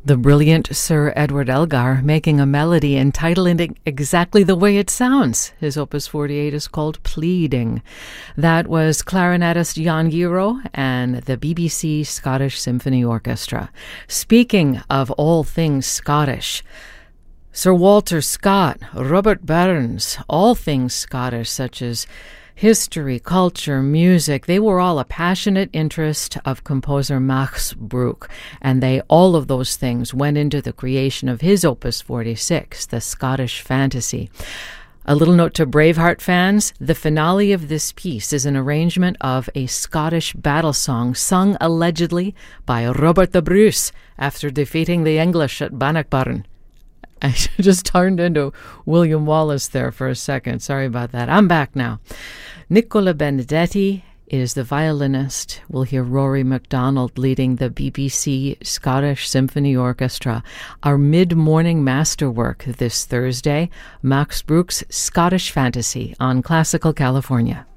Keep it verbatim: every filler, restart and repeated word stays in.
The brilliant Sir Edward Elgar making a melody and titling it exactly the way it sounds. His Opus forty-eight is called Pleading. That was clarinetist Jan Giro and the B B C Scottish Symphony Orchestra. Speaking of all things Scottish, Sir Walter Scott, Robert Burns, all things Scottish such as history, culture, music, they were all a passionate interest of composer Max Bruch, and they all of those things went into the creation of his Opus forty-six, the Scottish Fantasy. A little note to Braveheart fans, the finale of this piece is an arrangement of a Scottish battle song sung allegedly by Robert the Bruce after defeating the English at Bannockburn. I just turned into William Wallace there for a second. Sorry about that. I'm back now. Nicola Benedetti is the violinist. We'll hear Rory MacDonald leading the B B C Scottish Symphony Orchestra. Our mid-morning masterwork this Thursday, Max Bruch's Scottish Fantasy on Classical California.